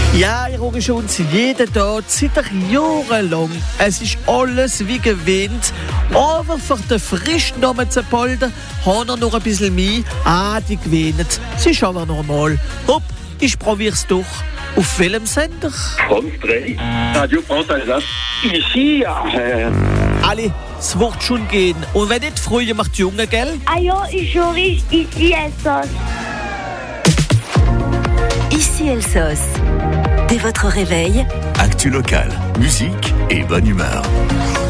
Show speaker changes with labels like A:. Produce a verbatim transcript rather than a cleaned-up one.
A: Ja, ich schaue schon jeden Tag, seit Jahren lang. Es ist alles wie gewöhnt. Aber für den frischen Namen zu poltern, haben wir noch ein bisschen mehr. Ah, die gewöhnen. Es ist aber normal. Hopp, ich probier's doch. Auf welchem Sender?
B: France drei, Radio France Alsace. Ici, äh...
A: Alle, es wird schon gehen. Und wenn nicht, früher macht die Junge, gell?
C: Ah ja, ich höre ici Alsace.
D: Ici Alsace. Dès votre réveil,
E: actu local, musique et bonne humeur.